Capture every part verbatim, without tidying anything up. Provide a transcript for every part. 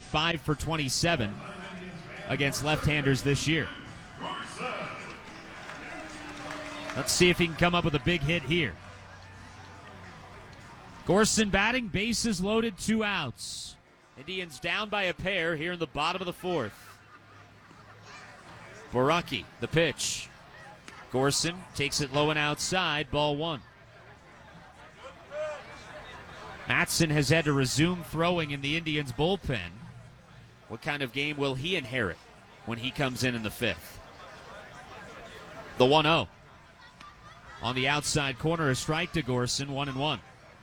five for twenty-seven against left-handers this year. Let's see if he can come up with a big hit here. Gorson batting, bases loaded, two outs. Indians down by a pair here in the bottom of the fourth. Borucki, the pitch. Gorson takes it low and outside, ball one. Matson has had to resume throwing in the Indians' bullpen. What kind of game will he inherit when he comes in in the fifth? The one oh. On the outside corner, a strike to Gorson, one and one.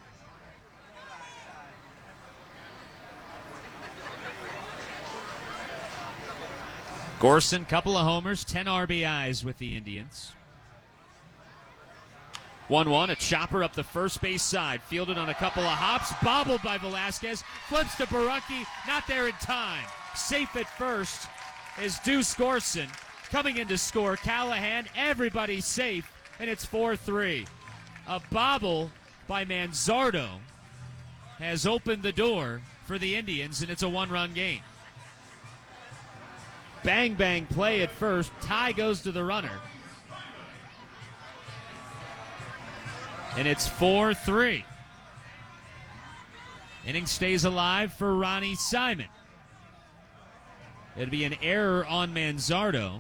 Gorson, couple of homers, ten R B Is with the Indians. one one, a chopper up the first base side, fielded on a couple of hops, bobbled by Velasquez, flips to Borucki, not there in time. Safe at first is Deuce Gorson. Coming in to score, Callahan, everybody's safe, and it's four three. A bobble by Manzardo has opened the door for the Indians, and it's a one-run game. Bang, bang play at first. Ty goes to the runner. And it's four three. Inning stays alive for Ronnie Simon. It'll be an error on Manzardo.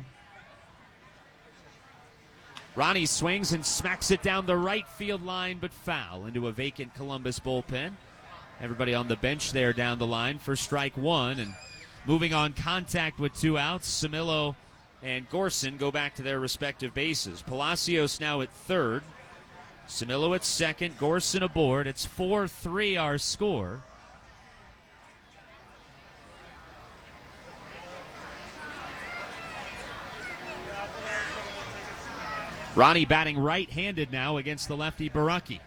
Ronnie swings and smacks it down the right field line, but foul into a vacant Columbus bullpen. Everybody on the bench there down the line for strike one. And moving on, contact with two outs. Camillo and Gorson go back to their respective bases. Palacios now at third. Camillo at second. Gorson aboard. It's four three our score. Ronnie batting right-handed now against the lefty Borucki.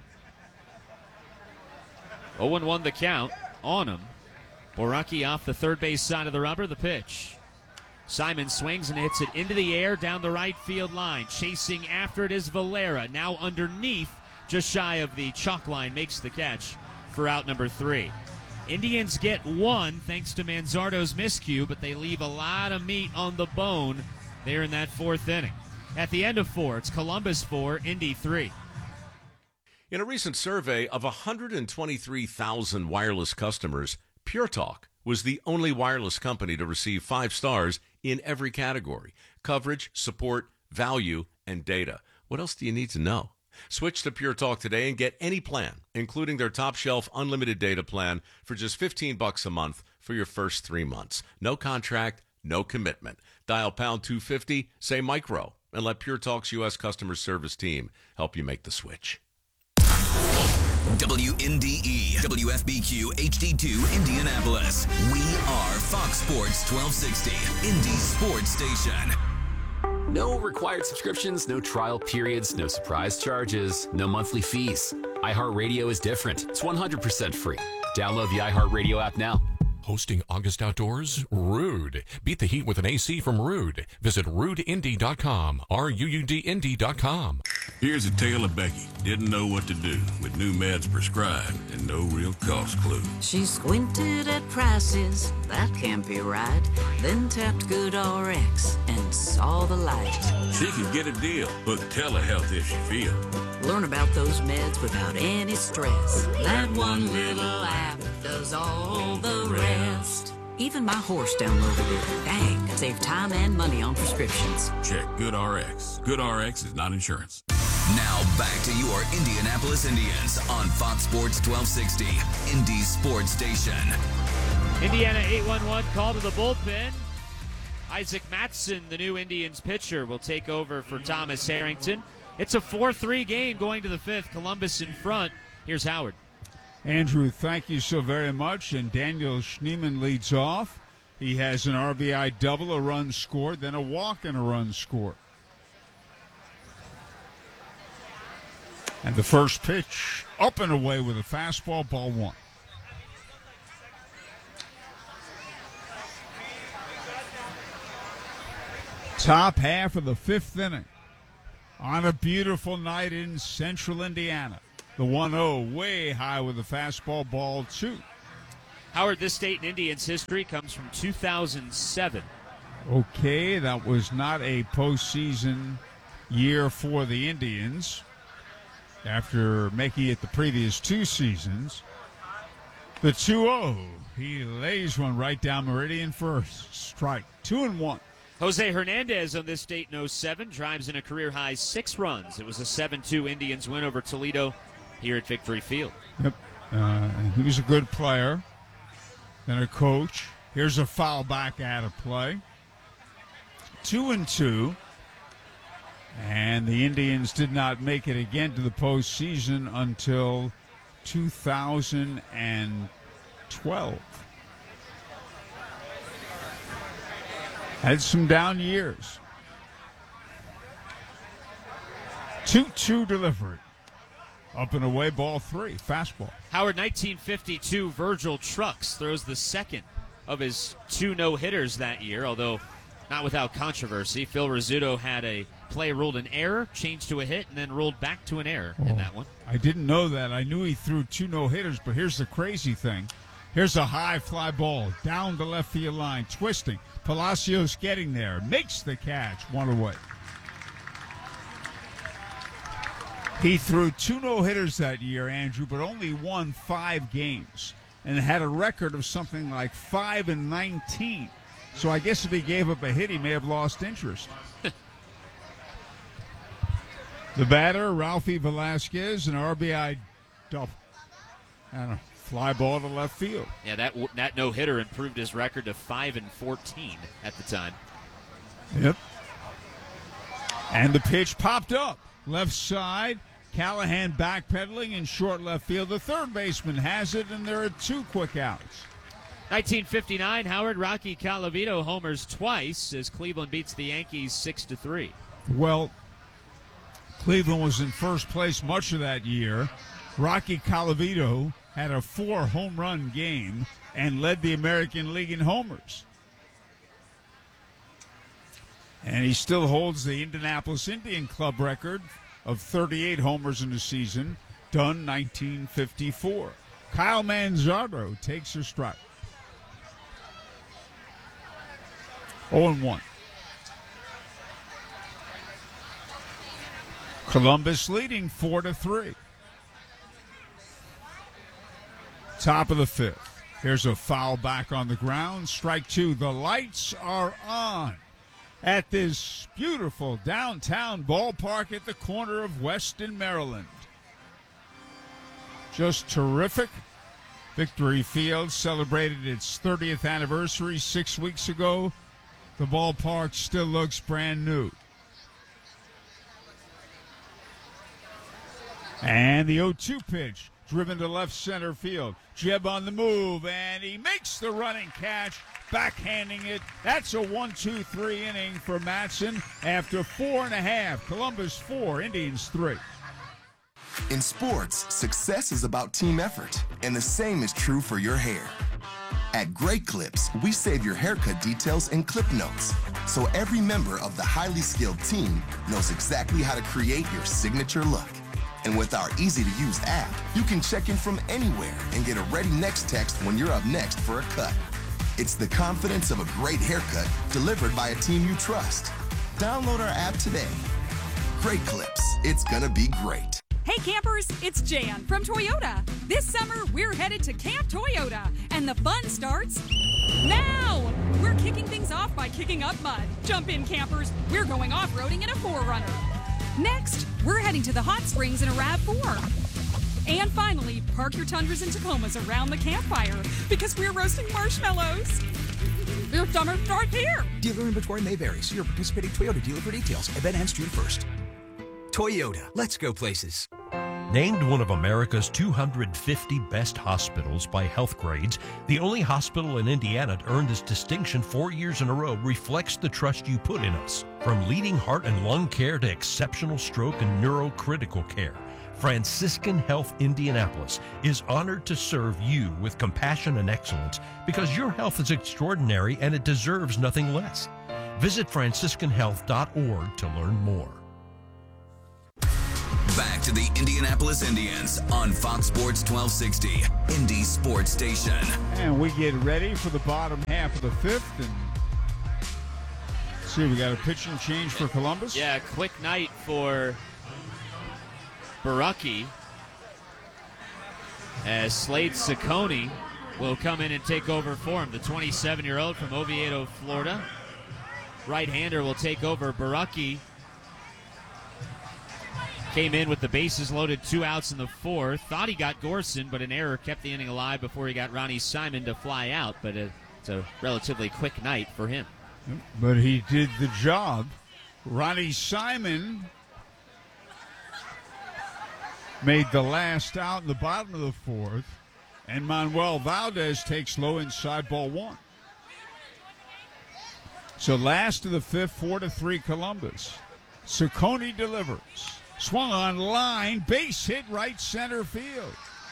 oh and one the count on him. Borucki off the third base side of the rubber, the pitch. Simon swings and hits it into the air down the right field line. Chasing after it is Valera. Now underneath, just shy of the chalk line, makes the catch for out number three. Indians get one thanks to Manzardo's miscue, but they leave a lot of meat on the bone there in that fourth inning. At the end of four, it's Columbus four, Indy three. In a recent survey of one hundred twenty-three thousand wireless customers, Pure Talk was the only wireless company to receive five stars in every category: coverage, support, value, and data. What else do you need to know? Switch to Pure Talk today and get any plan, including their top shelf unlimited data plan, for just fifteen bucks a month for your first three months. No contract, no commitment. Dial pound two fifty, say micro, and let Pure Talk's U S customer service team help you make the switch. W N D E, W F B Q H D two, Indianapolis. We are Fox Sports twelve sixty, Indy's sports station. No required subscriptions, no trial periods, no surprise charges, no monthly fees. iHeartRadio is different. It's one hundred percent free. Download the iHeartRadio app now. Hosting August Outdoors? Rude. Beat the heat with an A C from Rude. Visit rude indy dot com. R U U D Indy dot com. Here's a tale of Becky. Didn't know what to do with new meds prescribed and no real cost clue. She squinted at prices, that can't be right. Then tapped GoodRx and saw the light. She could get a deal. Book telehealth if she feel. Learn about those meds without any stress. That one little app does all the rest. Even my horse downloaded it. Dang, save time and money on prescriptions. Check GoodRx. GoodRx is not insurance. Now back to your Indianapolis Indians on Fox Sports twelve sixty, Indy's sports station. Indiana eight one one call to the bullpen. Isaac Matson, the new Indians pitcher, will take over for Thomas Harrington. It's a four three game going to the fifth. Columbus in front. Here's Howard. Andrew, thank you so very much. And Daniel Schneemann leads off. He has an R B I double, a run scored, then a walk and a run scored. And the first pitch, up and away with a fastball, ball one. Top half of the fifth inning. On a beautiful night in central Indiana. The one oh way high with a fastball, ball two. Howard, this state in Indians history comes from two thousand seven. Okay, that was not a postseason year for the Indians after making it the previous two seasons. The two oh, he lays one right down Meridian first. Strike, two and one. Jose Hernandez on this date in oh seven drives in a career-high six runs. It was a seven two Indians win over Toledo here at Victory Field. Yep, uh, he was a good player and a coach. Here's a foul back out of play. Two and two. And the Indians did not make it again to the postseason until two thousand twelve. Had some down years. two two delivery. Up and away, ball three, fastball. Howard, nineteen fifty-two, Virgil Trucks throws the second of his two no-hitters that year, although not without controversy. Phil Rizzuto had a play ruled an error, changed to a hit, and then ruled back to an error oh, in that one. I didn't know that. I knew he threw two no-hitters, but here's the crazy thing. Here's a high fly ball down the left field line, twisting. Palacios getting there, makes the catch, one away. He threw two no-hitters that year, Andrew, but only won five games and had a record of something like five and nineteen. So I guess if he gave up a hit, he may have lost interest. The batter, Ralphie Velasquez, an R B I double. I don't know, fly ball to left field. Yeah, that that no-hitter improved his record to five and fourteen at the time. Yep. And the pitch popped up. Left side, Callahan backpedaling in short left field. The third baseman has it, and there are two quick outs. nineteen fifty-nine, Howard, Rocky Colavito homers twice as Cleveland beats the Yankees six to three. Well, Cleveland was in first place much of that year. Rocky Colavito had a four-home run game and led the American League in homers. And he still holds the Indianapolis Indian Club record of thirty-eight homers in a season, done nineteen fifty-four. Kyle Manzardo takes a strike. oh and one. Columbus leading four to three. Top of the fifth. Here's a foul back on the ground. Strike two. The lights are on at this beautiful downtown ballpark at the corner of Weston, Maryland. Just terrific. Victory Field celebrated its thirtieth anniversary six weeks ago. The ballpark still looks brand new. And the oh two pitch, driven to left center field. Jeb on the move, and he makes the running catch, backhanding it. That's a one two three inning for Matson after four and a half. Columbus four, Indians three. In sports, success is about team effort, and the same is true for your hair. At Great Clips, we save your haircut details in clip notes, so every member of the highly skilled team knows exactly how to create your signature look. And with our easy-to-use app, you can check in from anywhere and get a ready next text when you're up next for a cut. It's the confidence of a great haircut delivered by a team you trust. Download our app today. Great Clips. It's gonna be great. Hey campers, it's Jan from Toyota. This summer, we're headed to Camp Toyota, and the fun starts now. We're kicking things off by kicking up mud. Jump in, campers. We're going off-roading in a four runner. Next, we're heading to the hot springs in a RAV four. And finally, park your Tundras and Tacomas around the campfire because we're roasting marshmallows. Your summer starts here. Dealer inventory may vary. See your participating Toyota dealer for details. Event ends June first. Toyota, let's go places. Named one of America's two hundred fifty best hospitals by Healthgrades, the only hospital in Indiana to earn this distinction four years in a row reflects the trust you put in us. From leading heart and lung care to exceptional stroke and neurocritical care, Franciscan Health Indianapolis is honored to serve you with compassion and excellence because your health is extraordinary and it deserves nothing less. Visit franciscan health dot org to learn more. back to the Indianapolis Indians on Fox Sports twelve sixty, Indy Sports Station. And we get ready for the bottom half of the fifth. And see, we got a pitching change for Columbus. Yeah, quick night for Borucki, as Slade Ciccone will come in and take over for him. The twenty-seven-year-old from Oviedo, Florida. Right-hander will take over. Borucki came in with the bases loaded, two outs in the fourth. Thought he got Gorson, but an error kept the inning alive before he got Ronnie Simon to fly out. But it's a relatively quick night for him. But he did the job. Ronnie Simon made the last out in the bottom of the fourth, and Manuel Valdez takes low inside, ball one. So last of the fifth, four to three Columbus. Ciccone delivers. Swung on line, base hit right center field.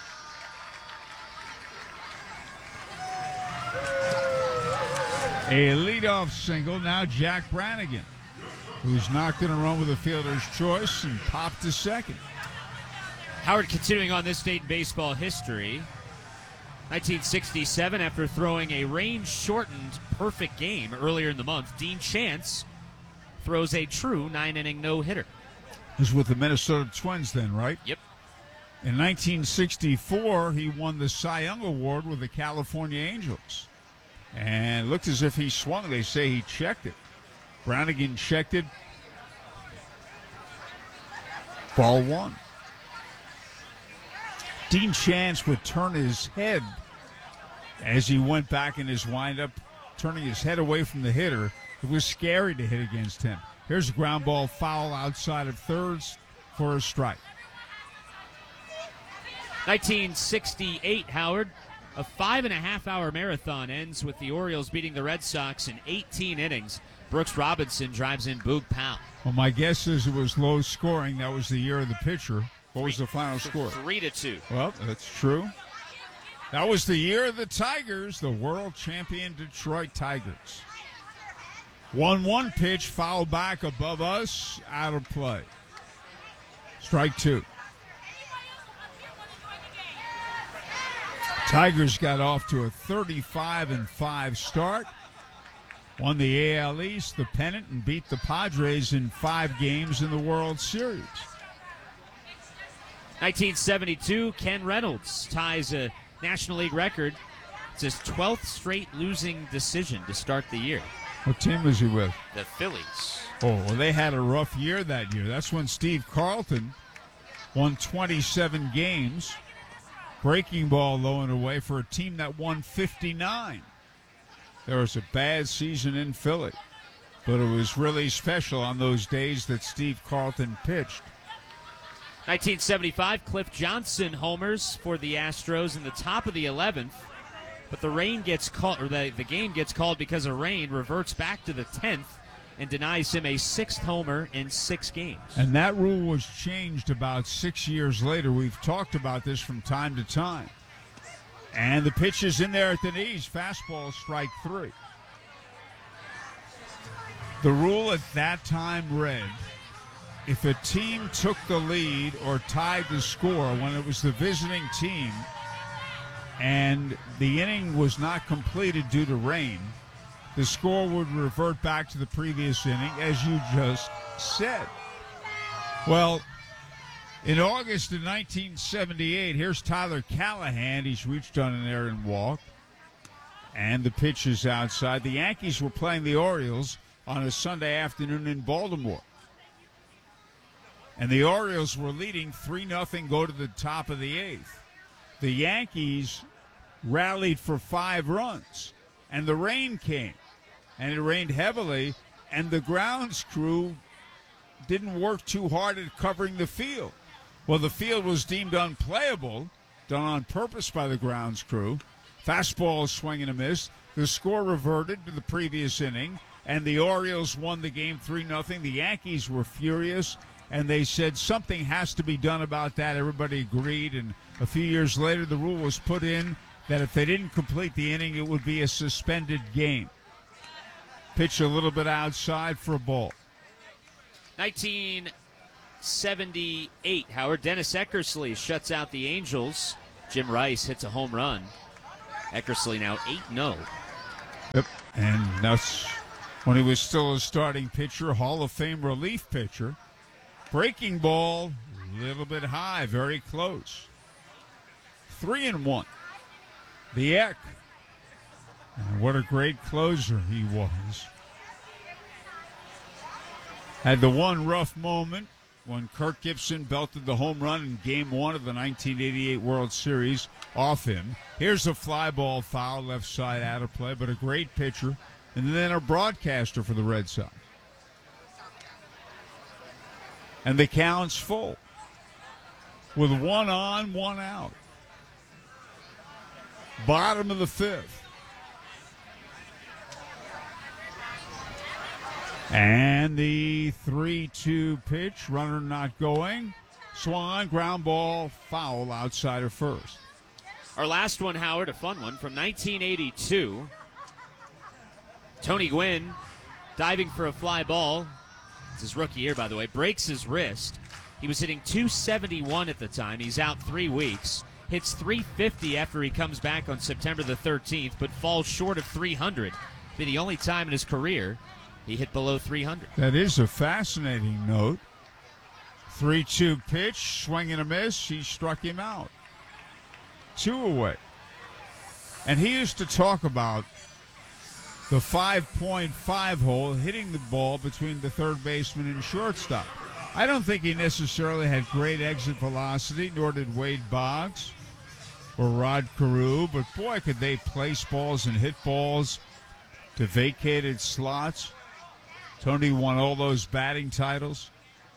A leadoff single, now Jack Brannigan, who's knocked in a run with a fielder's choice and popped to second. Howard continuing on this date in baseball history. nineteen sixty-seven, after throwing a range-shortened perfect game earlier in the month, Dean Chance throws a true nine-inning no-hitter. This was with the Minnesota Twins then, right? Yep. In nineteen sixty-four, he won the Cy Young Award with the California Angels. And it looked as if he swung. They say he checked it. Brannigan checked it. Ball one. Dean Chance would turn his head as he went back in his windup, turning his head away from the hitter. It was scary to hit against him. Here's a ground ball foul outside of thirds for a strike. nineteen sixty-eight, Howard. A five and a half hour marathon ends with the Orioles beating the Red Sox in eighteen innings. Brooks Robinson drives in Boog Powell. Well, my guess is it was low scoring. That was the year of the pitcher. What was the final score? Three to two. Well, that's true. That was the year of the Tigers, the world champion Detroit Tigers. one one pitch, foul back above us, out of play. Strike two. Tigers got off to a thirty-five and five start. Won the A L East, the pennant, and beat the Padres in five games in the World Series. nineteen seventy-two, Ken Reynolds ties a National League record. It's his twelfth straight losing decision to start the year. What team was he with? The Phillies. Oh, well, they had a rough year that year. That's when Steve Carlton won twenty-seven games. Breaking ball low and away for a team that won fifty-nine. There was a bad season in Philly, but it was really special on those days that Steve Carlton pitched. nineteen seventy-five, Cliff Johnson homers for the Astros in the top of the eleventh, but the rain gets called, or the, the game gets called because of rain, reverts back to the tenth, and denies him a sixth homer in six games. And that rule was changed about six years later. We've talked about this from time to time. And the pitch is in there at the knees. Fastball, strike three. The rule at that time read, if a team took the lead or tied the score when it was the visiting team and the inning was not completed due to rain, the score would revert back to the previous inning, as you just said. Well, in August of nineteen seventy-eight, here's Tyler Callahan. He's reached on an errant walk, and the pitch is outside. The Yankees were playing the Orioles on a Sunday afternoon in Baltimore. And the Orioles were leading three nothing, go to the top of the eighth. The Yankees rallied for five runs, and the rain came. And it rained heavily, and the grounds crew didn't work too hard at covering the field. Well, the field was deemed unplayable, done on purpose by the grounds crew. Fastball swing and a miss. The score reverted to the previous inning, and the Orioles won the game three nothing. The Yankees were furious, and they said something has to be done about that. Everybody agreed, and a few years later the rule was put in that if they didn't complete the inning, it would be a suspended game. Pitch a little bit outside for a ball. nineteen seventy-eight. Howard, Dennis Eckersley shuts out the Angels. Jim Rice hits a home run. Eckersley now eight and oh. Yep, and that's when he was still a starting pitcher, Hall of Fame relief pitcher. Breaking ball, a little bit high, very close. Three and one. The Eck. And what a great closer he was. Had the one rough moment when Kirk Gibson belted the home run in game one of the nineteen eighty-eight World Series off him. Here's a fly ball foul, left side out of play, but a great pitcher, and then a broadcaster for the Red Sox. And the count's full with one on, one out. Bottom of the fifth. And the three two pitch, runner not going. Swan, ground ball, foul outside of first. Our last one, Howard, a fun one, from nineteen eighty-two. Tony Gwynn diving for a fly ball. It's his rookie year, by the way. Breaks his wrist. He was hitting two seventy-one at the time. He's out three weeks. Hits three fifty after he comes back on September the thirteenth, but falls short of three hundred. Be the only time in his career he hit below three hundred. That is a fascinating note. three two pitch, swing and a miss. He struck him out. Two away. And he used to talk about the five point five hole, hitting the ball between the third baseman and shortstop. I don't think he necessarily had great exit velocity, nor did Wade Boggs or Rod Carew, but boy, could they place balls and hit balls to vacated slots. Tony won all those batting titles.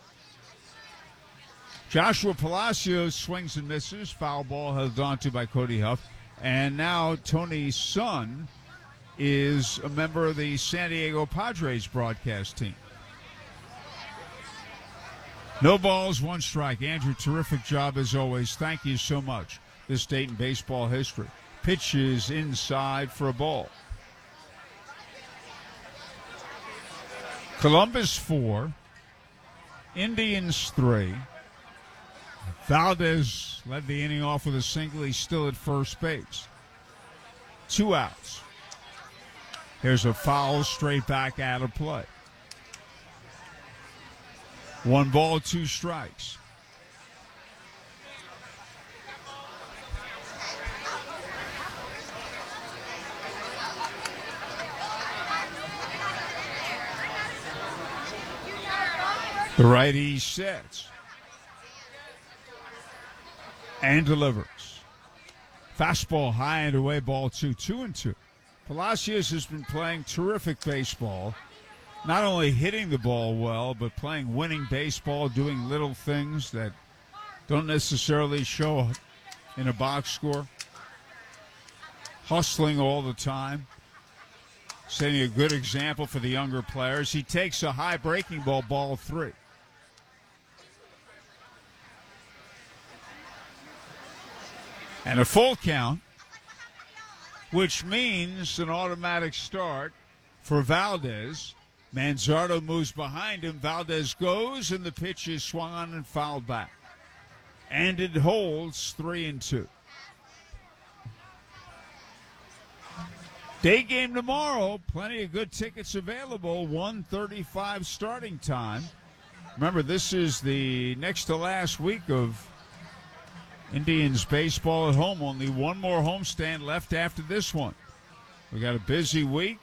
Joshua Palacios swings and misses. Foul ball held on to by Cody Huff. And now Tony's son is a member of the San Diego Padres broadcast team. No balls, one strike. Andrew, terrific job as always. Thank you so much. This date in baseball history. Pitch is inside for a ball. Columbus four, Indians three. Valdez led the inning off with a single. He's still at first base. Two outs. Here's a foul straight back out of play. One ball, two strikes. The righty sets and delivers. Fastball high and away, ball two, two and two. Palacios has been playing terrific baseball, not only hitting the ball well, but playing winning baseball, doing little things that don't necessarily show in a box score. Hustling all the time. Setting a good example for the younger players. He takes a high breaking ball, ball three. And a full count, which means an automatic start for Valdez. Manzardo moves behind him. Valdez goes, and the pitch is swung on and fouled back. And it holds three and two. Day game tomorrow. Plenty of good tickets available. one thirty-five starting time. Remember, this is the next to last week of Indians baseball at home. Only one more homestand left after this one. We got a busy week.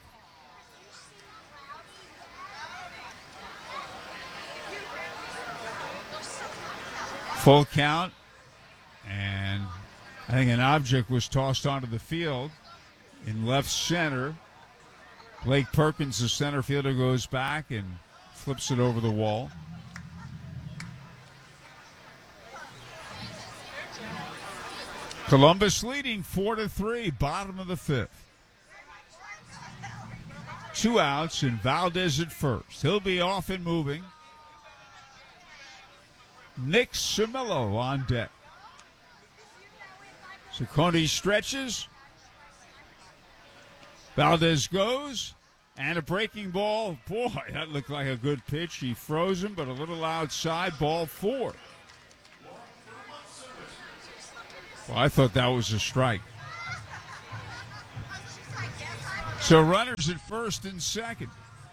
Full count. And I think an object was tossed onto the field in left center. Blake Perkins, the center fielder, goes back and flips it over the wall. Columbus leading four to three, bottom of the fifth. Two outs and Valdez at first. He'll be off and moving. Nick Cimillo on deck. Ciccone stretches. Valdez goes. And a breaking ball. Boy, that looked like a good pitch. He froze him, but a little outside. Ball four. Well, I thought that was a strike. So runners at first and second.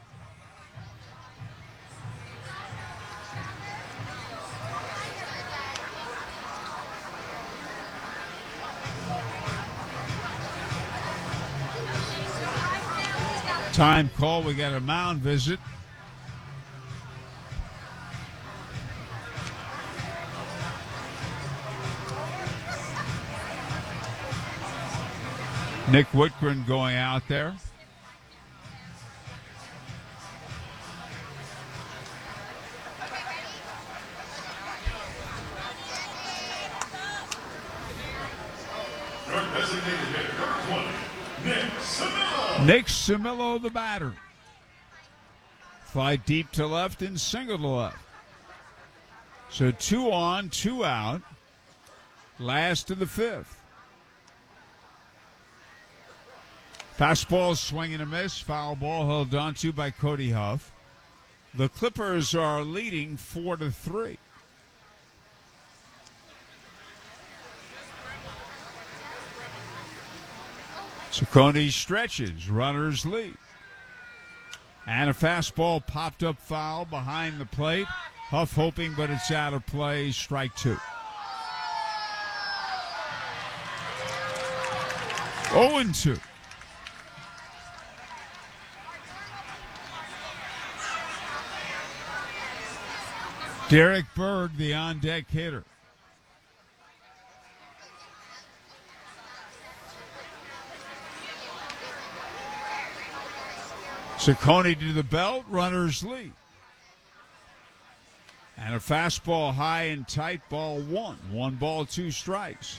Time call. We got a mound visit. Nick Whitgren going out there. Nick Simillo, the batter. Fly deep to left and single to left. So two on, two out. Last of the fifth. Fastball swing and a miss. Foul ball held onto by Cody Huff. The Clippers are leading four to three. Ciccone stretches, runners lead. And a fastball popped up foul behind the plate. Huff hoping, but it's out of play. Strike two. oh and two. Derek Berg, the on-deck hitter. Ciccone to the belt, runners lead. And a fastball high and tight, ball one. One ball, two strikes.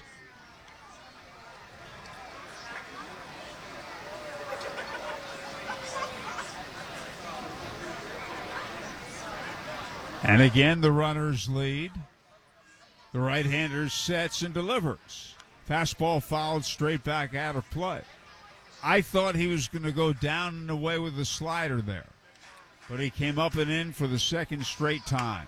And again, the runners lead. The right-hander sets and delivers. Fastball fouled straight back out of play. I thought he was going to go down and away with the slider there, but he came up and in for the second straight time.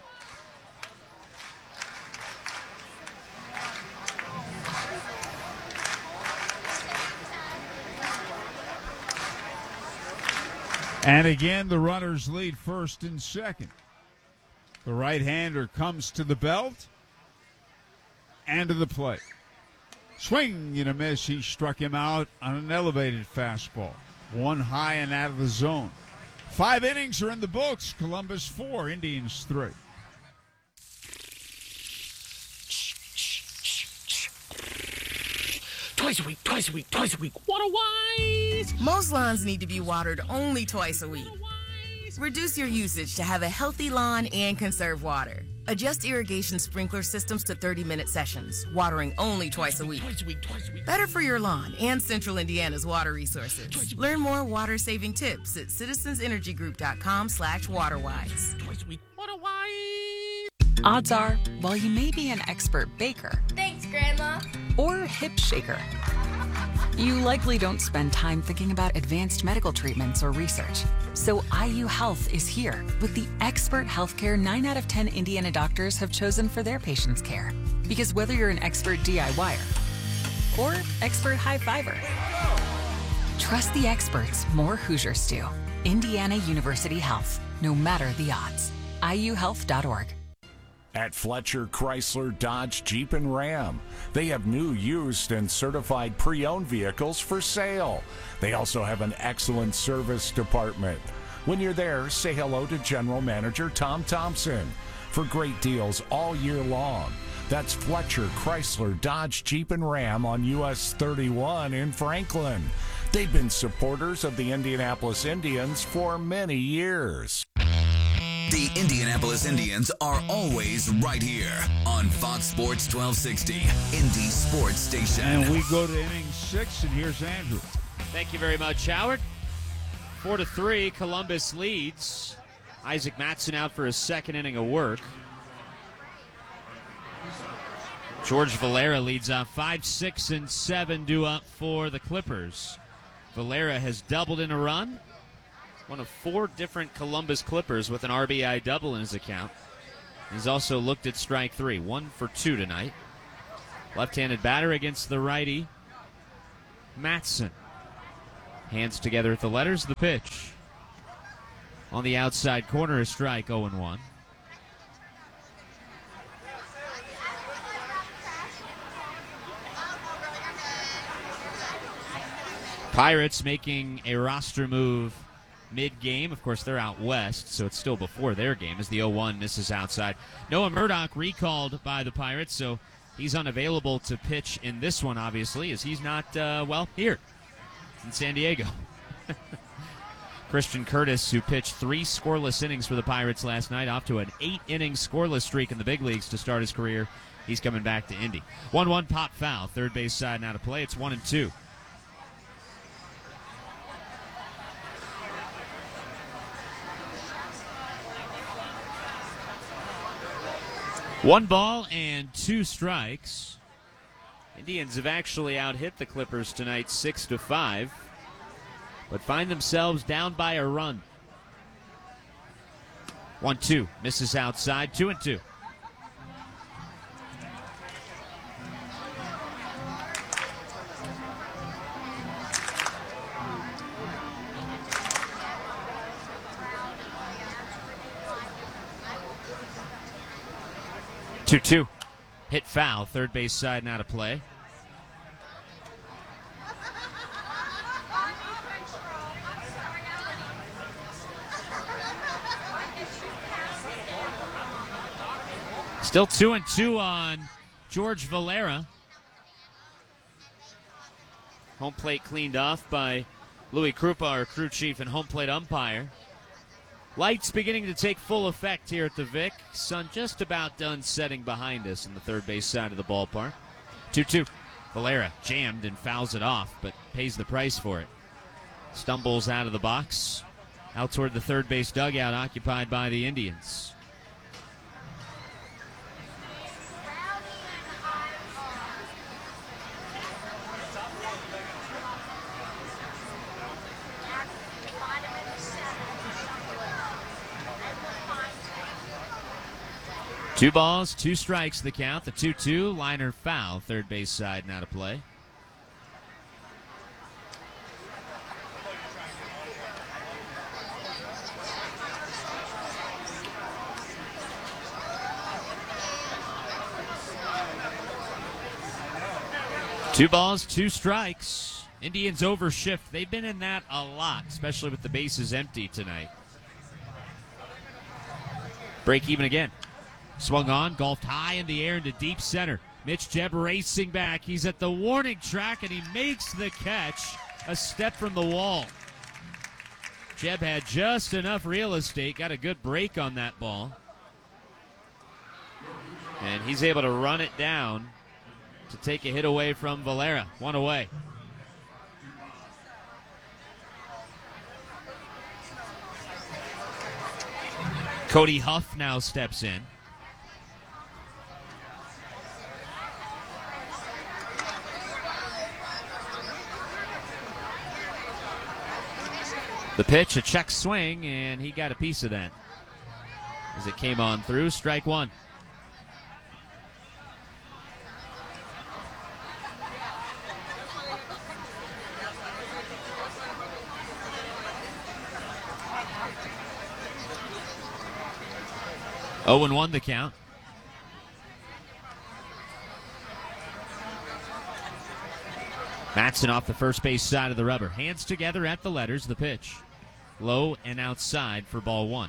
And again, the runners lead first and second. The right-hander comes to the belt and to the plate. Swing and a miss. He struck him out on an elevated fastball. One high and out of the zone. Five innings are in the books. Columbus four, Indians three. Twice a week, twice a week, twice a week. Water wise! Most lawns need to be watered only twice a week. Reduce your usage to have a healthy lawn and conserve water. Adjust irrigation sprinkler systems to thirty-minute sessions, watering only twice a week. Twice a week, twice a week. Better for your lawn and Central Indiana's water resources. Learn more water-saving tips at citizensenergygroup.com slash waterwise. Twice a week. Waterwise! Odds are, while you may be an expert baker, thanks, Grandma, or hip shaker, you likely don't spend time thinking about advanced medical treatments or research. So I U Health is here with the expert healthcare nine out of ten Indiana doctors have chosen for their patients' care. Because whether you're an expert DIYer or expert high fiber, trust the experts more Hoosiers do. Indiana University Health, no matter the odds. I U health dot org. At Fletcher Chrysler Dodge Jeep and Ram, they have new, used, and certified pre-owned vehicles for sale. They also have an excellent service department. When you're there, say hello to General Manager Tom Thompson for great deals all year long. That's Fletcher Chrysler Dodge Jeep and Ram on U S thirty-one in Franklin. They've been supporters of the Indianapolis Indians for many years. The Indianapolis Indians are always right here on Fox Sports twelve sixty, Indy Sports Station. And we go to inning six, and here's Andrew. Thank you very much, Howard. Four to three, Columbus leads. Isaac Mattson out for his second inning of work. George Valera leads off five, six, and seven due up for the Clippers. Valera has doubled in a run, one of four different Columbus Clippers with an R B I double in his account. He's also looked at strike three, one for two tonight. Left-handed batter against the righty, Matson. Hands together at the letters, the pitch. On the outside corner, a strike, oh and one. Pirates making a roster move mid-game. Of course, they're out west, so it's still before their game as the oh one misses outside. Noah Murdoch recalled by the Pirates, so he's unavailable to pitch in this one, obviously, as he's not, uh, well, here in San Diego. Christian Curtis, who pitched three scoreless innings for the Pirates last night, off to an eight-inning scoreless streak in the big leagues to start his career. He's coming back to Indy. one one pop foul, third base side now to play. It's one and two. One ball and two strikes. Indians have actually out-hit the Clippers tonight six to five, but find themselves down by a run. one two, misses outside, two and two. two two. Hit foul, third base side now to play. Still two and two on George Valera. Home plate cleaned off by Louis Krupa, our crew chief and home plate umpire. Lights beginning to take full effect here at the Vic. Sun just about done setting behind us in the third base side of the ballpark. two two. Valera jammed and fouls it off, but pays the price for it. Stumbles out of the box, out toward the third base dugout occupied by the Indians. Two balls, two strikes the count. The two two, liner foul, third base side now to play. Two balls, two strikes. Indians overshift. They've been in that a lot, especially with the bases empty tonight. Break even again. Swung on, golfed high in the air into deep center. Mitch Jebb racing back. He's at the warning track, and he makes the catch a step from the wall. Jebb had just enough real estate, got a good break on that ball. And he's able to run it down to take a hit away from Valera. One away. Cody Huff now steps in. The pitch, a check swing, and he got a piece of that as it came on through. Strike one. oh and one the count. Matson off the first base side of the rubber. Hands together at the letters, the pitch. Low and outside for ball one.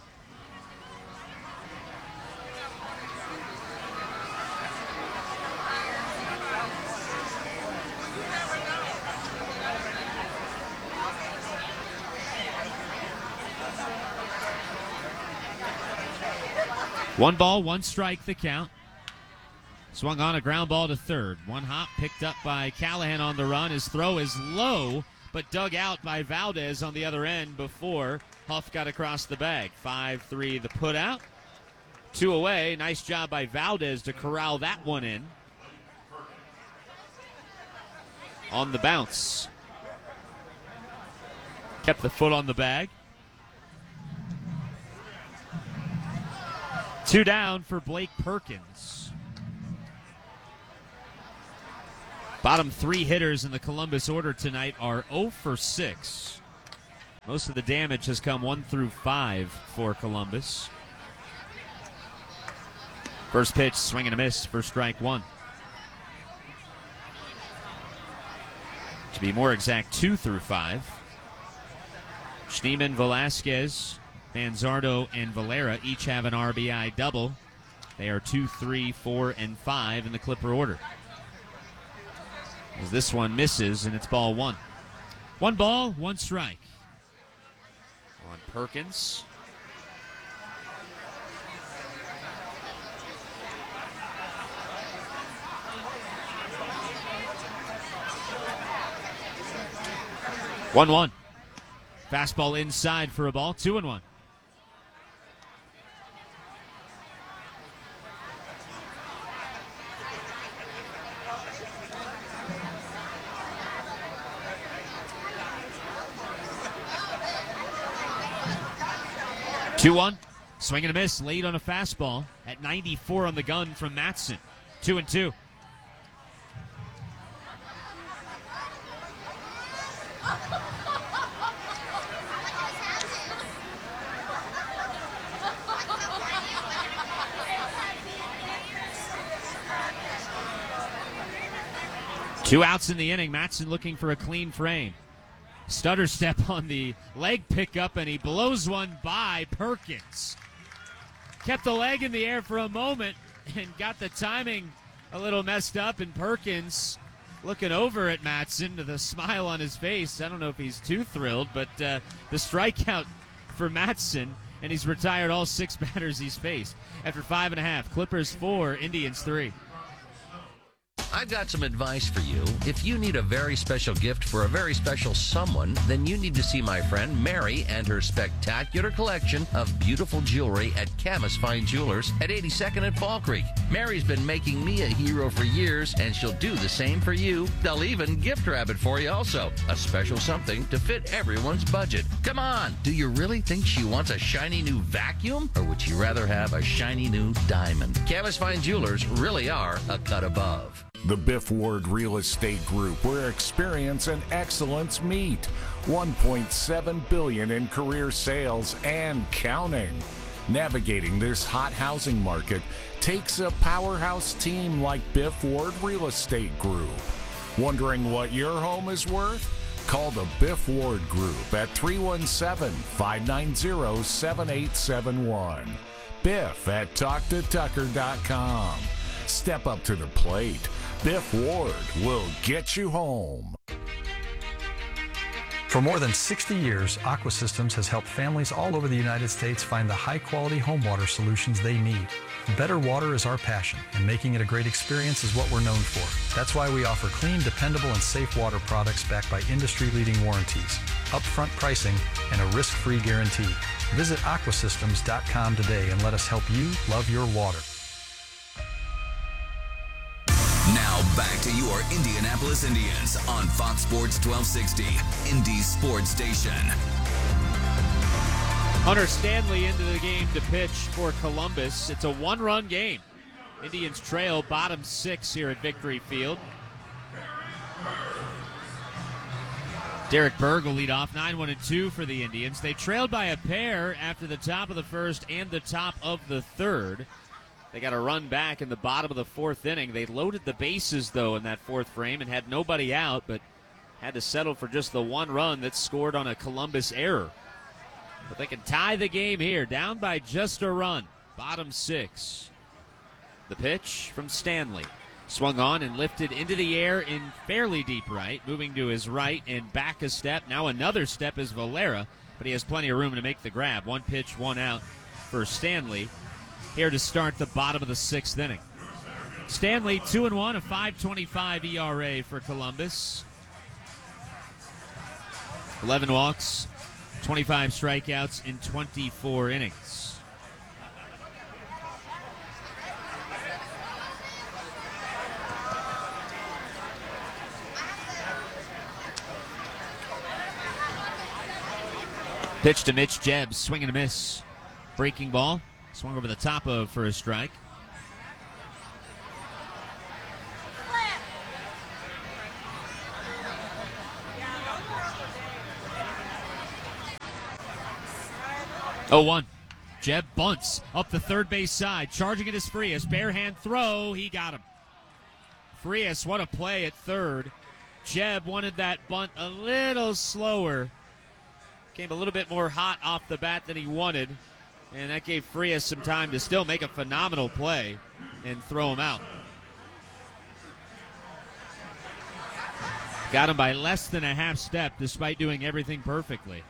One ball, one strike, the count. Swung on a ground ball to third. One hop picked up by Callahan on the run. His throw is low, but dug out by Valdez on the other end before Huff got across the bag. five three the put out. Two away. Nice job by Valdez to corral that one in. On the bounce. Kept the foot on the bag. Two down for Blake Perkins. Bottom three hitters in the Columbus order tonight are oh for six. Most of the damage has come one through five for Columbus. First pitch, swing and a miss for strike one. To be more exact, two through five. Schneemann, Velasquez, Manzardo, and Valera each have an R B I double. They are two, three, four, and five in the Clipper order. As this one misses, and it's ball one. One ball, one strike. On Perkins. One one. Fastball inside for a ball. Two and one. two one. Swing and a miss late on a fastball at ninety-four on the gun from Mattson. Two and two. Two outs in the inning. Mattson looking for a clean frame. Stutter step on the leg pickup, and he blows one by Perkins. Kept the leg in the air for a moment and got the timing a little messed up, and Perkins looking over at Mattson with a smile on his face. I don't know if he's too thrilled, but uh, the strikeout for Mattson, and he's retired all six batters he's faced. After five and a half, Clippers four, Indians three. I've got some advice for you. If you need a very special gift for a very special someone, then you need to see my friend Mary and her spectacular collection of beautiful jewelry at Camus Fine Jewelers at eighty-second and Fall Creek. Mary's been making me a hero for years, and she'll do the same for you. They'll even gift wrap it for you also. A special something to fit everyone's budget. Come on, do you really think she wants a shiny new vacuum? Or would she rather have a shiny new diamond? Camus Fine Jewelers really are a cut above. The Biff Ward Real Estate Group, where experience and excellence meet. one point seven billion dollars in career sales and counting. Navigating this hot housing market takes a powerhouse team like Biff Ward Real Estate Group. Wondering what your home is worth? Call the Biff Ward Group at three one seven, five nine zero, seven eight seven one. Biff at talk to tucker dot com. Step up to the plate. Biff Ward will get you home. For more than sixty years, Aqua Systems has helped families all over the United States find the high-quality home water solutions they need. Better water is our passion, and making it a great experience is what we're known for. That's why we offer clean, dependable, and safe water products backed by industry-leading warranties, upfront pricing, and a risk-free guarantee. Visit aqua systems dot com today and let us help you love your water. Now back to your Indianapolis Indians on Fox Sports twelve sixty, Indy's sports station. Hunter Stanley into the game to pitch for Columbus. It's a one-run game. Indians trail bottom six here at Victory Field. Derek Berg will lead off nine one and two for the Indians. They trailed by a pair after the top of the first and the top of the third. They got a run back in the bottom of the fourth inning. They loaded the bases, though, in that fourth frame and had nobody out, but had to settle for just the one run that scored on a Columbus error. But they can tie the game here, down by just a run. Bottom six. The pitch from Stanley. Swung on and lifted into the air in fairly deep right, moving to his right and back a step. Now another step is Valera, but he has plenty of room to make the grab. One pitch, one out for Stanley. Here to start the bottom of the sixth inning. Stanley, two and one, a five twenty-five E R A for Columbus. eleven walks, twenty-five strikeouts in twenty-four innings. Pitch to Mitch Jebs, swing and a miss. Breaking ball. Swung over the top of for a strike. oh one. Jeb bunts up the third base side. Charging it is Frias. Bare hand throw. He got him. Frias, what a play at third. Jeb wanted that bunt a little slower. Came a little bit more hot off the bat than he wanted. And that gave Frias some time to still make a phenomenal play and throw him out. Got him by less than a half step despite doing everything perfectly.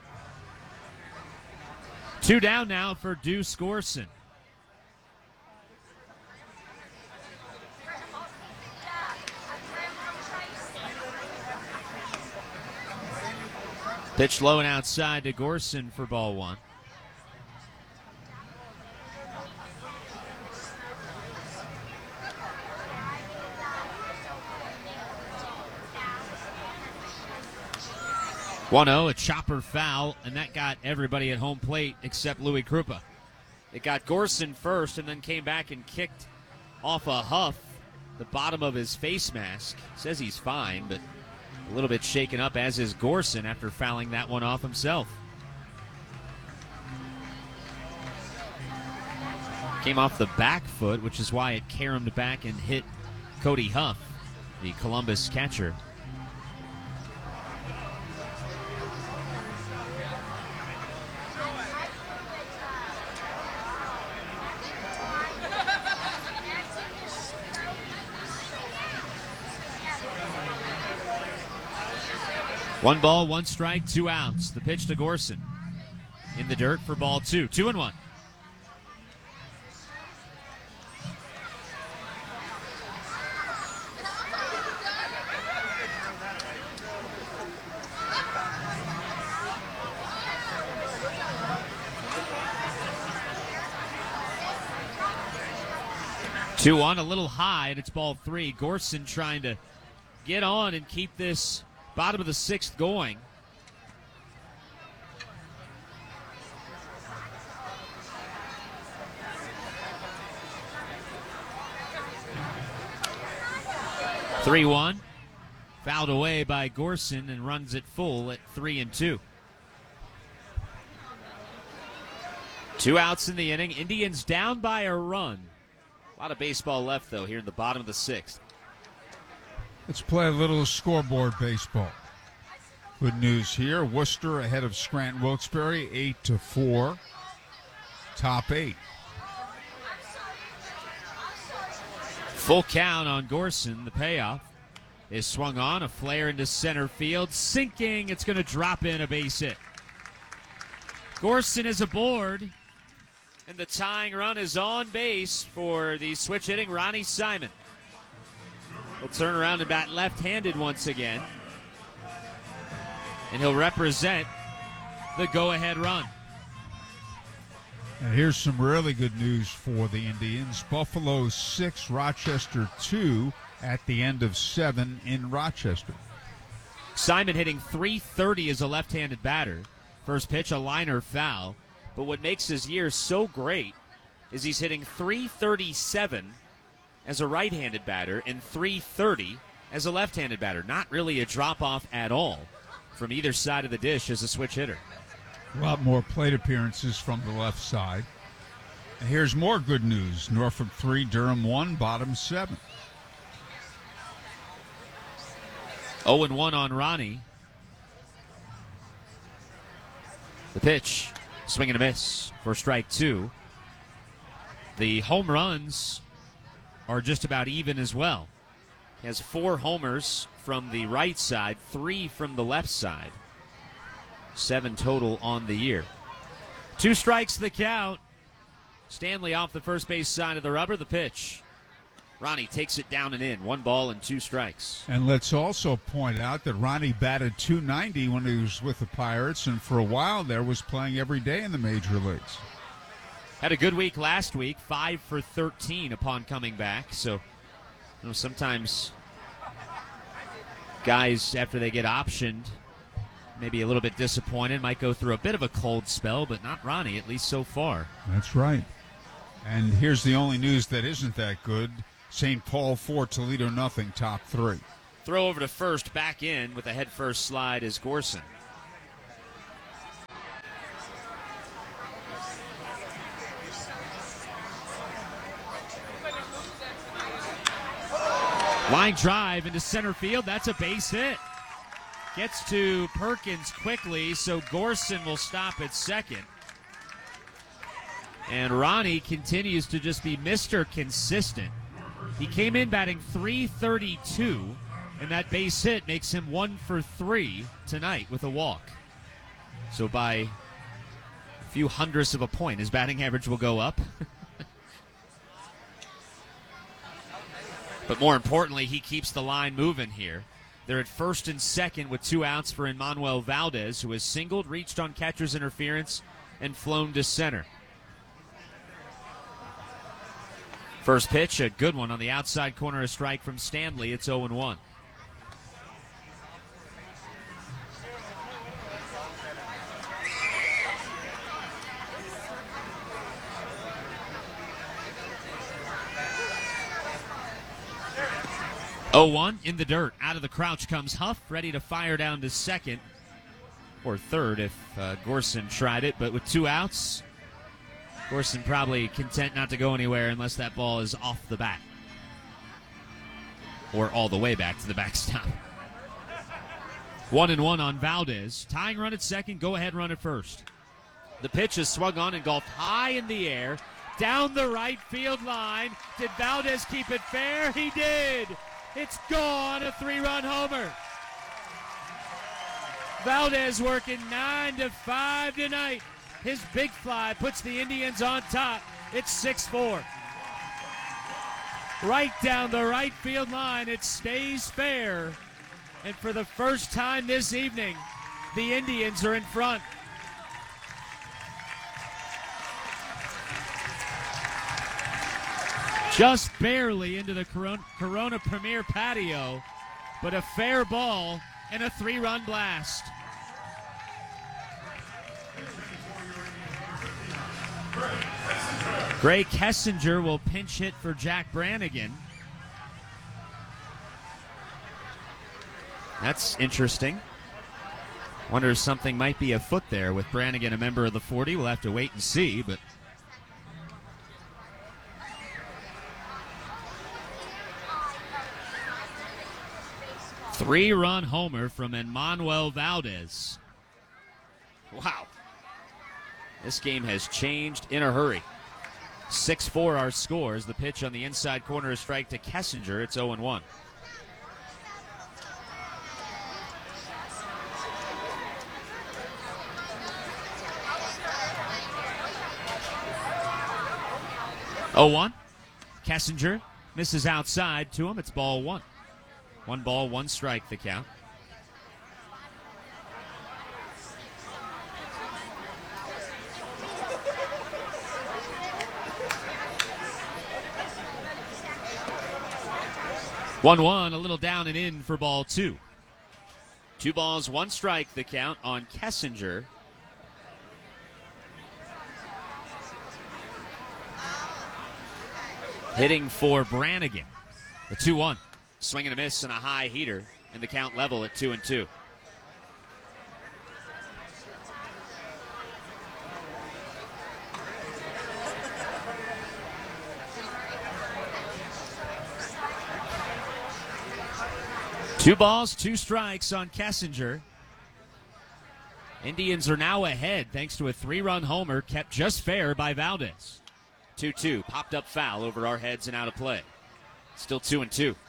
Two down now for Deuce Gorson. Pitch low and outside to Gorson for ball one. one oh, a chopper foul, and that got everybody at home plate except Louis Krupa. It got Gorson first and then came back and kicked off a huff the bottom of his face mask. Says he's fine, but a little bit shaken up, as is Gorson after fouling that one off himself. Came off the back foot, which is why it caromed back and hit Cody Huff, the Columbus catcher. One ball, one strike, two outs. The pitch to Gorson. In the dirt for ball two. Two and one. Two on, a little high, and it's ball three. Gorson trying to get on and keep this bottom of the sixth going. three one. Fouled away by Gorson and runs it full at three and two. Two outs in the inning. Indians down by a run. A lot of baseball left, though, here in the bottom of the sixth. Let's play a little scoreboard baseball. Good news here. Worcester ahead of Scranton Wilkes-Barre, eight to four. Top eight. Full count on Gorson. The payoff is swung on. A flare into center field. Sinking. It's going to drop in, a base hit. Gorson is aboard. And the tying run is on base for the switch hitting Ronnie Simon. He'll turn around and bat left-handed once again. And he'll represent the go-ahead run. And here's some really good news for the Indians. Buffalo six, Rochester two at the end of seven in Rochester. Simon hitting three thirty as a left-handed batter. First pitch, a liner foul. But what makes his year so great is he's hitting three thirty-seven as a right-handed batter and three thirty as a left-handed batter. Not really a drop-off at all from either side of the dish as a switch hitter. A lot more plate appearances from the left side. And here's more good news. Norfolk three, Durham one, bottom seven. oh and one on Ronnie. The pitch, swing and a miss for strike two. The home runs are just about even as well. He has four homers from the right side, three from the left side. Seven total on the year. Two strikes the count. Stanley off the first base side of the rubber. The pitch. Ronnie takes it down and in. One ball and two strikes. And let's also point out that Ronnie batted two ninety when he was with the Pirates, and for a while there was playing every day in the major leagues. Had a good week last week, five for thirteen upon coming back. So, you know, sometimes guys, after they get optioned, maybe a little bit disappointed. Might go through a bit of a cold spell, but not Ronnie, at least so far. That's right. And here's the only news that isn't that good. Saint Paul four, Toledo nothing, top three. Throw over to first, back in with a head-first slide is Gorson. Line drive into center field. That's a base hit. Gets to Perkins quickly, so Gorson will stop at second. And Ronnie continues to just be Mister Consistent. He came in batting three thirty-two, and that base hit makes him one for three tonight with a walk. So by a few hundredths of a point, his batting average will go up. But more importantly, he keeps the line moving here. They're at first and second with two outs for Emmanuel Valdez, who has singled, reached on catcher's interference, and flown to center. First pitch, a good one on the outside corner, a strike from Stanley. It's oh and one. oh one in the dirt. Out of the crouch comes Huff, ready to fire down to second or third if uh, Gorson tried it. But with two outs, Gorson probably content not to go anywhere unless that ball is off the bat or all the way back to the backstop. One and one on Valdez. Tying run at second, go ahead run at first. The pitch is swung on and golfed high in the air, down the right field line. Did Valdez keep it fair? He did. It's gone, a three-run homer. Valdez working nine to five tonight. His big fly puts the Indians on top. It's six four. Right down the right field line, it stays fair. And for the first time this evening, the Indians are in front. Just barely into the Corona, Corona Premier patio, but a fair ball and a three-run blast. Gray Kessinger will pinch hit for Jack Brannigan. That's interesting. Wonder if something might be afoot there with Brannigan a member of the forty. We'll have to wait and see, but three-run homer from Emmanuel Valdez. Wow. This game has changed in a hurry. six four our scores. The pitch on the inside corner is strike to Kessinger. It's oh and one. oh one. Kessinger misses outside to him. It's ball one. One ball, one strike, the count. one one, a little down and in for ball two. Two balls, one strike, the count on Kessinger. Hitting for Brannigan. The two one. Swing and a miss and a high heater, and the count level at two and two. Two balls, two strikes on Kessinger. Indians are now ahead thanks to a three-run homer kept just fair by Valdez. two two, popped up foul over our heads and out of play. Still two and two.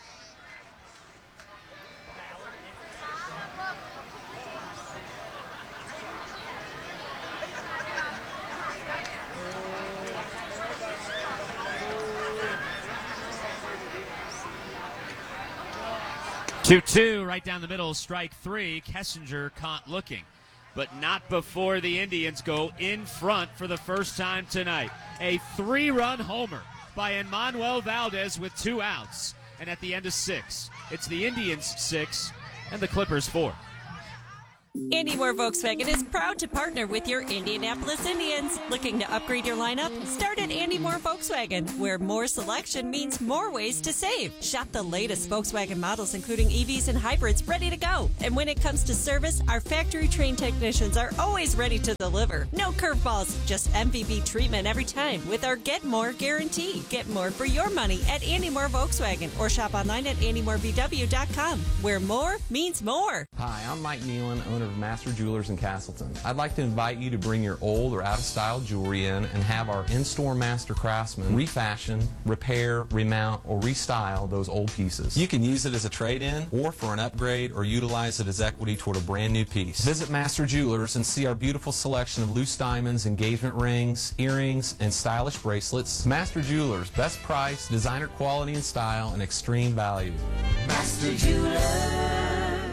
two two, right down the middle, strike three. Kessinger caught looking, but not before the Indians go in front for the first time tonight. A three-run homer by Emmanuel Valdez with two outs. And at the end of six, it's the Indians six and the Clippers four. Andy Moore Volkswagen is proud to partner with your Indianapolis Indians. Looking to upgrade your lineup? Start at Andy Moore Volkswagen, where more selection means more ways to save. Shop the latest Volkswagen models, including E Vs and hybrids, ready to go. And when it comes to service, our factory-trained technicians are always ready to deliver. No curveballs, just M V B treatment every time with our Get More guarantee. Get more for your money at Andy Moore Volkswagen or shop online at andy moore v w dot com, where more means more. Hi, I'm Mike Nealon, owner of Master Jewelers in Castleton. I'd like to invite you to bring your old or out-of-style jewelry in and have our in-store master craftsmen refashion, repair, remount, or restyle those old pieces. You can use it as a trade-in or for an upgrade or utilize it as equity toward a brand new piece. Visit Master Jewelers and see our beautiful selection of loose diamonds, engagement rings, earrings, and stylish bracelets. Master Jewelers, best price, designer quality and style, and extreme value. Master Jewelers.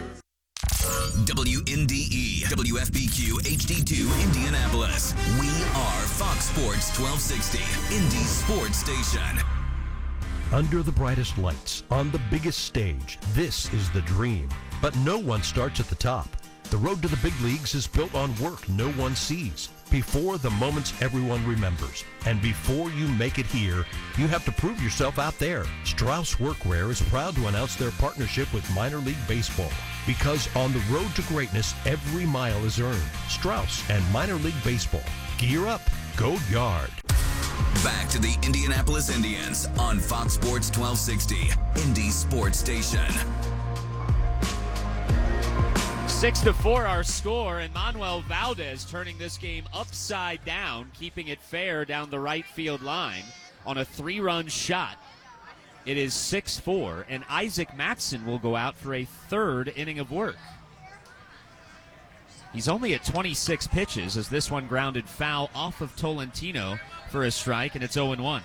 W N D E, W F B Q H D two, Indianapolis. We are Fox Sports twelve sixty, Indy's sports station. Under the brightest lights, on the biggest stage, this is the dream. But no one starts at the top. The road to the big leagues is built on work no one sees, before the moments everyone remembers. And before you make it here, you have to prove yourself out there. Strauss Workwear is proud to announce their partnership with Minor League Baseball. Because on the road to greatness, every mile is earned. Strauss and Minor League Baseball. Gear up. Go Yard. Back to the Indianapolis Indians on Fox Sports twelve sixty, Indy's sports station. Six to four our score, and Manuel Valdez turning this game upside down, keeping it fair down the right field line on a three-run shot. It is six four, and Isaac Mattson will go out for a third inning of work. He's only at twenty-six pitches as this one grounded foul off of Tolentino for a strike, and it's oh and one.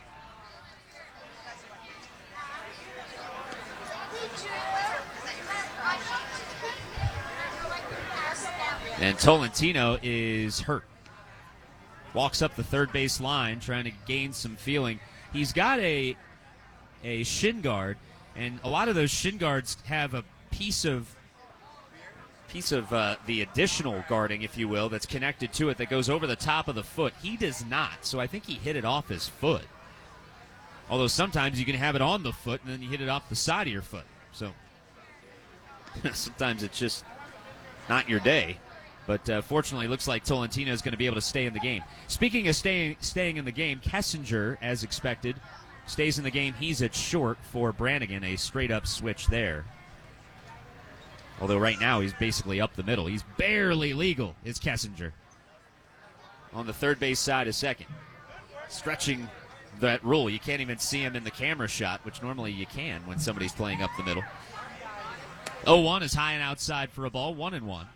And Tolentino is hurt. Walks up the third base line trying to gain some feeling. He's got a a shin guard, and a lot of those shin guards have a piece of piece of uh, the additional guarding, if you will, that's connected to it that goes over the top of the foot. He does not, so I think he hit it off his foot. Although sometimes you can have it on the foot and then you hit it off the side of your foot. So sometimes it's just not your day. But uh, fortunately, it looks like Tolentino is going to be able to stay in the game. Speaking of staying staying in the game, Kessinger, as expected, stays in the game. He's at short for Brannigan, a straight-up switch there. Although right now he's basically up the middle. He's barely legal, is Kessinger. On the third base side of second. Stretching that rule. You can't even see him in the camera shot, which normally you can when somebody's playing up the middle. oh one is high and outside for a ball, one and one.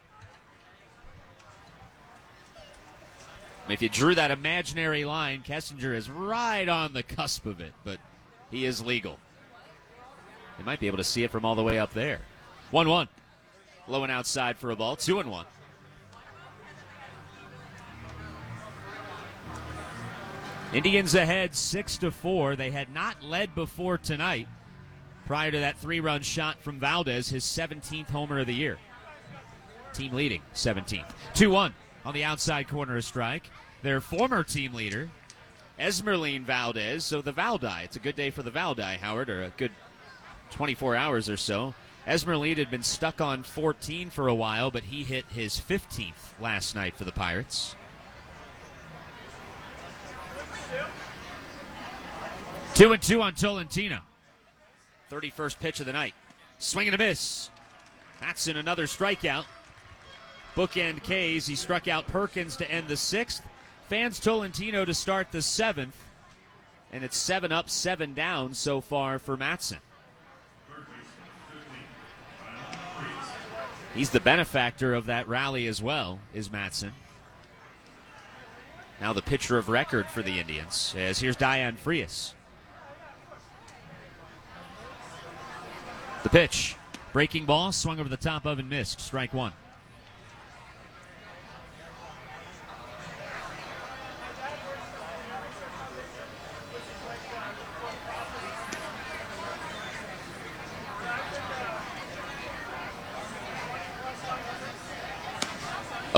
If you drew that imaginary line, Kessinger is right on the cusp of it, but he is legal. You might be able to see it from all the way up there. one one. Low and outside for a ball, two and one. Indians ahead six to four. They had not led before tonight prior to that three-run shot from Valdez, his seventeenth homer of the year. Team leading, seventeenth. two one. On the outside corner, a strike. Their former team leader, Esmeralyn Valdez. So the Valdi, it's a good day for the Valdi, Howard, or a good twenty-four hours or so. Esmeralyn had been stuck on fourteen for a while, but he hit his fifteenth last night for the Pirates. Two and two on Tolentino. thirty-first pitch of the night. Swing and a miss. That's in another strikeout. Bookend K's. He struck out Perkins to end the sixth. Fans Tolentino to start the seventh. And it's seven up, seven down so far for Mattson. He's the benefactor of that rally as well, is Mattson. Now the pitcher of record for the Indians, as here's Diane Frias. The pitch. Breaking ball, swung over the top of and missed. Strike one.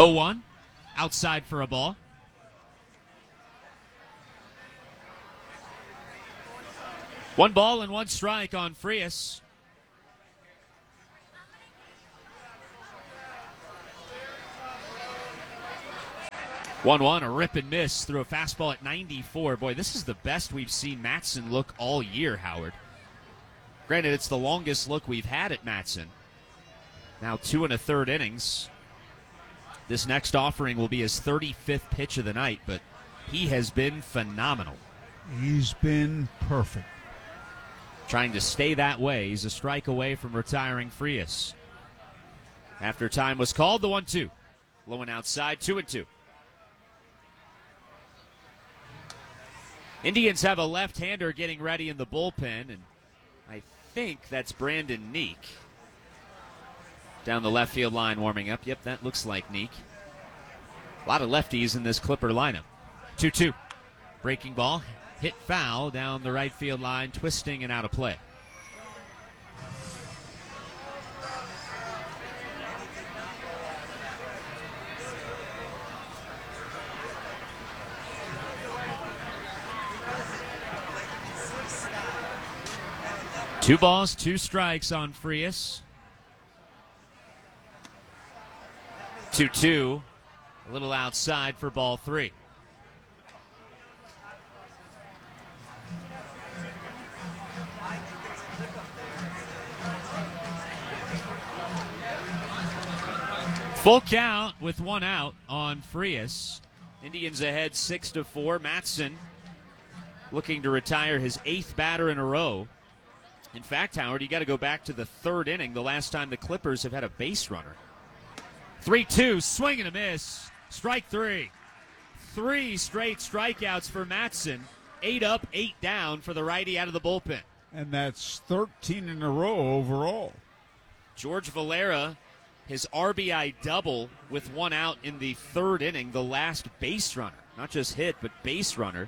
oh one, outside for a ball. One ball and one strike on Frias. one one, a rip and miss through a fastball at ninety-four. Boy, this is the best we've seen Mattson look all year, Howard. Granted, it's the longest look we've had at Mattson. Now two and a third innings. This next offering will be his thirty-fifth pitch of the night, but he has been phenomenal. He's been perfect. Trying to stay that way. He's a strike away from retiring Frias. After time was called, the one two. Low and outside, two and two. Indians have a left-hander getting ready in the bullpen, and I think that's Brandon Neek. Down the left field line warming up. Yep, that looks like Neek. A lot of lefties in this Clipper lineup. two two. Breaking ball. Hit foul down the right field line, twisting and out of play. Two balls, two strikes on Frias. two two. A little outside for ball three. Full count with one out on Frias. Indians ahead six to four. Mattson looking to retire his eighth batter in a row. In fact, Howard, you got to go back to the third inning, the last time the Clippers have had a base runner. three two, swing and a miss. Strike three. Three straight strikeouts for Mattson. Eight up, eight down for the righty out of the bullpen. And that's thirteen in a row overall. George Valera, his R B I double with one out in the third inning, the last base runner. Not just hit, but base runner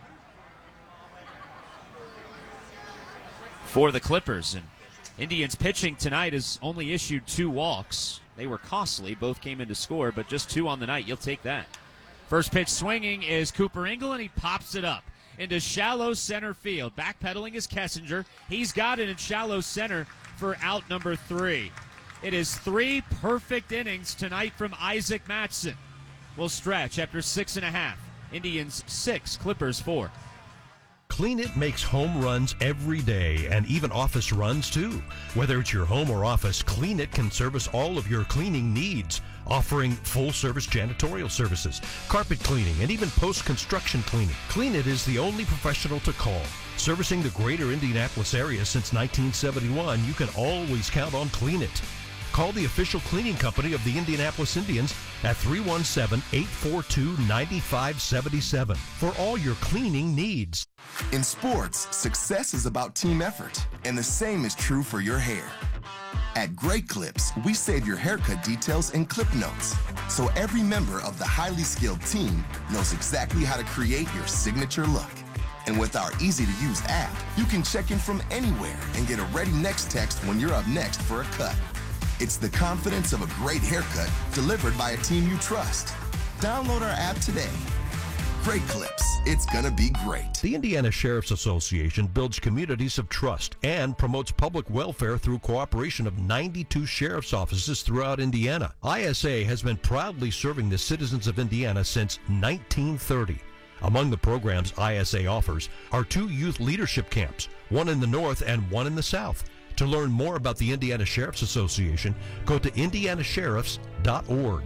for the Clippers. And Indians pitching tonight has only issued two walks. They were costly. Both came in to score, but just two on the night. You'll take that. First pitch swinging is Cooper Ingle, and he pops it up into shallow center field. Backpedaling is Kessinger. He's got it in shallow center for out number three. It is three perfect innings tonight from Isaac Mattson. We'll stretch after six and a half. Indians six, Clippers four. Clean It makes home runs every day and even office runs too. Whether it's your home or office, Clean It can service all of your cleaning needs, offering full-service janitorial services, carpet cleaning, and even post-construction cleaning. Clean It is the only professional to call. Servicing the greater Indianapolis area since nineteen seventy-one, you can always count on Clean It. Call the official cleaning company of the Indianapolis Indians at three one seven, eight four two, nine five seven seven for all your cleaning needs. In sports, success is about team effort, and the same is true for your hair. At Great Clips, we save your haircut details in clip notes, so every member of the highly skilled team knows exactly how to create your signature look. And with our easy-to-use app, you can check in from anywhere and get a ready next text when you're up next for a cut. It's the confidence of a great haircut delivered by a team you trust. Download our app today. Great Clips. It's gonna be great. The Indiana Sheriff's Association builds communities of trust and promotes public welfare through cooperation of ninety-two sheriff's offices throughout Indiana. I S A has been proudly serving the citizens of Indiana since nineteen thirty. Among the programs I S A offers are two youth leadership camps, one in the north and one in the south. To learn more about the Indiana Sheriff's Association, go to indiana sheriffs dot org.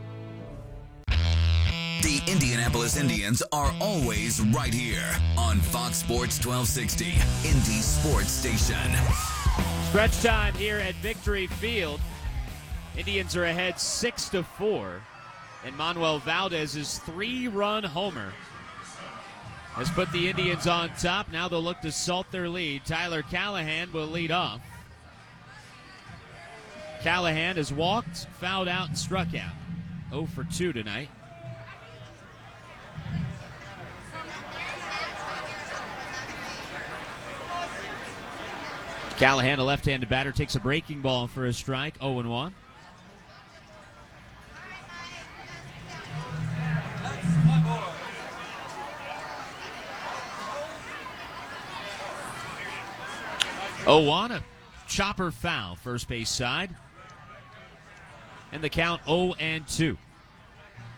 The Indianapolis Indians are always right here on Fox Sports twelve sixty, Indy Sports Station. Stretch time here at Victory Field. Indians are ahead six to four, and Manuel Valdez's three-run homer has put the Indians on top. Now they'll look to salt their lead. Tyler Callahan will lead off. Callahan has walked, fouled out, and struck out. oh for two tonight. Callahan, a left-handed batter, takes a breaking ball for a strike. oh and one. oh one, a chopper foul, first base side. And the count oh and two.